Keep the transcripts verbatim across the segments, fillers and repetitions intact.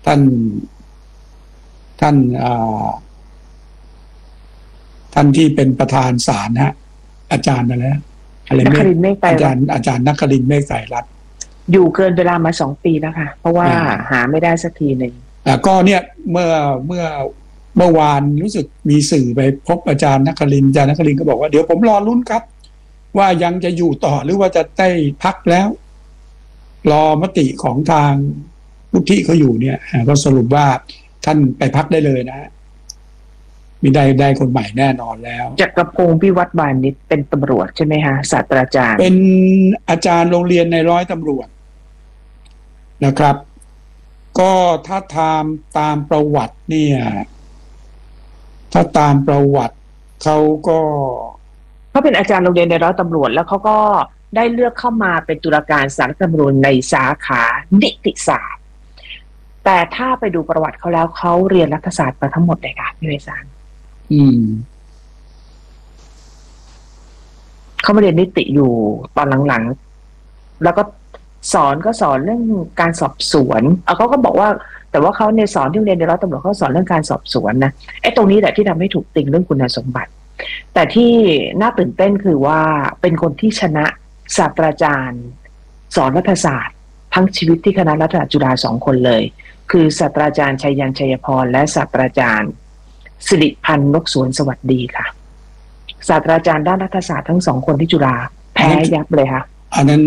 ท่านท่านท่านที่เป็นประธานศาลฮะอาจารย์อะไรนะอะไรนครินทร์เมฆไตรอาจารัตน์รย์อาจารย์นครินทร์เมฆไตรรัตน์อยู่เกินเวลามาสองปีแล้วค่ะเพราะว่าหาไม่ได้สักทีหนึ่งอ่าก็เนี่ยเมื่อเมื่อเมื่อวานรู้สึกมีสื่อไปพบอาจารย์นครินทร์อาจารย์นครินทร์ก็บอกว่าเดี๋ยวผมรอลุ้นครับว่ายังจะอยู่ต่อหรือว่าจะได้พักแล้วรอมติของทางวุฒิเขาอยู่เนี่ยก็สรุปว่าท่านไปพักได้เลยนะมีได้ได้คนใหม่แน่นอนแล้วจักรพงศ์พิวัตรวานิชเป็นตำรวจใช่ไหมฮะศาสตราจารย์เป็นอาจารย์โรงเรียนในร้อยตำรวจนะครับก็ถ้าตามตามประวัติเนี่ยถ้าตามประวัติเขาก็เขาเป็นอาจารย์โรงเรียนในร้อยตำรวจแล้วเขาก็ได้เลือกเข้ามาเป็นตุลาการศาลรัฐธรรมนูญในสาขานิติศาสตร์แต่ถ้าไปดูประวัติเขาแล้วเขาเรียนรัฐศาสตร์มาทั้งหมดเลยค่ะพี่เวสานอืมเขามาเรียนนิติอยู่ตอนหลังๆแล้วก็สอนก็สอนเรื่องการสอบสวนเอาเขาก็บอกว่าแต่ว่าเขาในสอนที่โรงเรียนในร้อยตำรวจเขาสอนเรื่องการสอบสวนนะไอ้ตรงนี้แหละที่ทำให้ถูกติงเรื่องคุณสมบัติแต่ที่น่าตื่นเต้นคือว่าเป็นคนที่ชนะศาสตราจารย์สอนรัฐศาสตร์ทั้งชีวิตที่คณะรัฐศาสตร์จุฬาสองคนเลยคือศาสตราจารย์ชัยยันชัยพรและศาสตราจารย์สิริพันธ์นกสวนสวัสดีค่ะศาสตราจารย์ด้านรัฐศาสตร์ทั้งสองคนที่จุฬาแพ้ยับเลยค่ะอันนั้น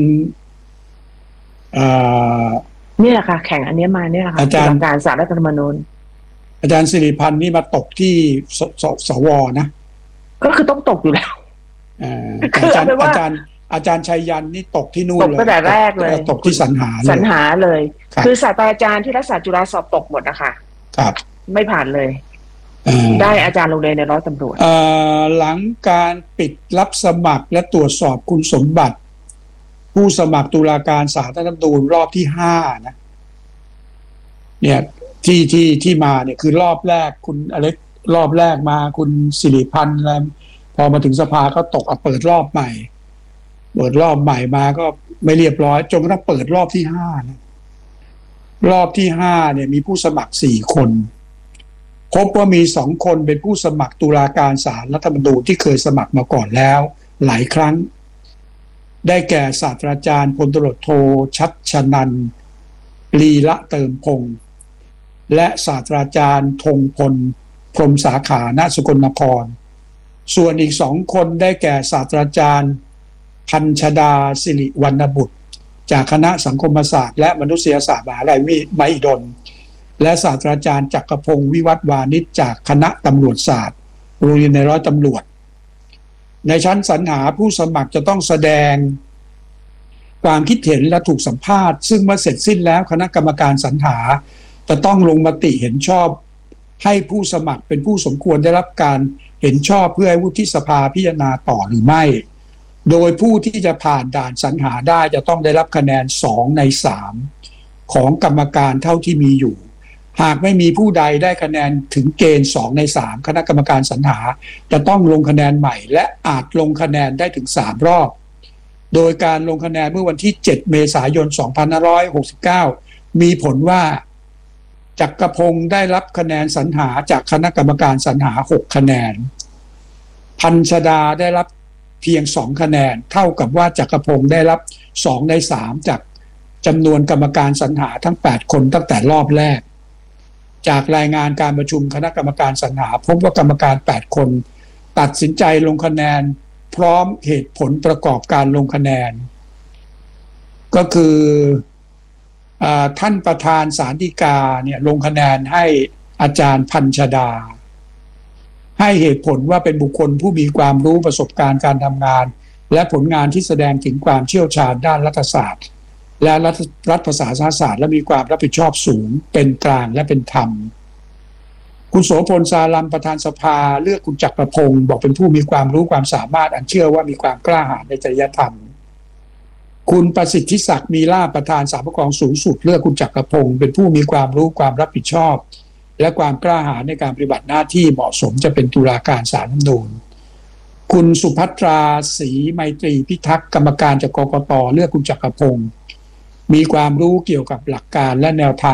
นี่แหละค่ะแข่งอันนี้มาเนี่ยค่ะอาจารย์การศาสตร์รัฐธรรมนูญอาจารย์สิริพันธ์นี่มาตกที่สสสวนะก็คือต้องตกอยู่แล้วอาจารย์อาจารย์อาจารย์ชัยยันนี่ตกที่นู่นเลยตกตั้งแต่แรกเลยตกที่สรรหาสรรหาเลยคือศาสตราจารย์ที่รัฐศาสตร์จุฬาสอบตกหมดนะคะครับไม่ผ่านเลยได้อาจารย์โรงเรียนในร้อยตำรวจหลังการปิดรับสมัครและตรวจสอบคุณสมบัติผู้สมัครตุลาการศาลรัฐธรรมนูญรอบที่ห้านะเนี่ยที่ที่ที่มาเนี่ยคือรอบแรกคุณอะไรรอบแรกมาคุณสิริพันธ์แล้วพอมาถึงสภาก็ตกเอาเปิดรอบใหม่เปิดรอบใหม่มาก็ไม่เรียบร้อยจนกระทั่งเปิดรอบที่ห้านะรอบที่ห้าเนี่ยมีผู้สมัครสี่คนพบว่ามีสองคนเป็นผู้สมัครตุลาการศาลรัฐธรรมนูญที่เคยสมัครมาก่อนแล้วหลายครั้งได้แก่ศาสตราจารย์พลตำรวจโทชัชนันท์ลีละเติมพงษ์และศาสตราจารย์ธงพลพรหมสาขาณสกลนครส่วนอีกสองคนได้แก่ศาสตราจารย์พัญชดาสิริวรรณบุตรจากคณะสังคมศาสตร์และมนุษยศาสตร์มหาวิทยาลัยมหิดลและศาสตราจารย์จักรพงศ์วิวัฒน์วานิชจากคณะตำรวจศาสตร์โรงเรียนในร้อยตำรวจในชั้นสรรหาผู้สมัครจะต้องแสดงความคิดเห็นและถูกสัมภาษณ์ซึ่งเมื่อเสร็จสิ้นแล้วคณะกรรมการสรรหาจะต้องลงมติเห็นชอบให้ผู้สมัครเป็นผู้สมควรได้รับการเห็นชอบเพื่อให้วุฒิสภาพิจารณาต่อหรือไม่โดยผู้ที่จะผ่านด่านสรรหาได้จะต้องได้รับคะแนนสองในสามของกรรมการเท่าที่มีอยู่หากไม่มีผู้ใดได้คะแนนถึงเกณฑ์สองในสามคณะกรรมการสรรหาจะต้องลงคะแนนใหม่และอาจลงคะแนนได้ถึงสามรอบโดยการลงคะแนนเมื่อวันที่เจ็ดเมษายนสองพันห้าร้อยหกสิบเก้ามีผลว่าจักรพงศ์ได้รับคะแนนสรรหาจากคณะกรรมการสรรหาหกคะแนนพัญชดาได้รับเพียงสองคะแนนเท่ากับว่าจักรพงศ์ได้รับสองในสามจากจำนวนกรรมการสรรหาทั้งแปดคนตั้งแต่รอบแรกจากรายงานการประชุมคณะกรรมการสรรหาพบว่ากรรมการแปดคนตัดสินใจลงคะแนนพร้อมเหตุผลประกอบการลงคะแนนก็คือท่านประธานศาลฎีกาเนี่ยลงคะแนนให้อาจารย์พัญชดาให้เหตุผลว่าเป็นบุคคลผู้มีความรู้ประสบการณ์การทำงานและผลงานที่แสดงถึงความเชี่ยวชาญด้านรัฐศาสตร์และรัฐรัฐภาษาศาสตร์และมีความรับผิดชอบสูงเป็นกลางและเป็นธรรมคุณโสพลสารัมประธานสภาเลือกคุณจักรพงศ์บอกเป็นผู้มีความรู้ความสามารถอันเชื่อว่ามีความกล้าหาญในจริยธรรมคุณประสิทธิศักดิ์มีลาภประธานศาลปกครองสูงสุดเลือกคุณจักรพงศ์เป็นผู้มีความรู้ความรับผิดชอบและความกล้าหาญในการปฏิบัติหน้าที่เหมาะสมจะเป็นตุลาการศาลรัฐธรรมนูญคุณสุภัทราศรีไมตรีพิทักษ์กรรมการจากกกต.เลือกคุณจักรพงศ์มีความรู้เกี่ยวกับหลักการและแนวทาง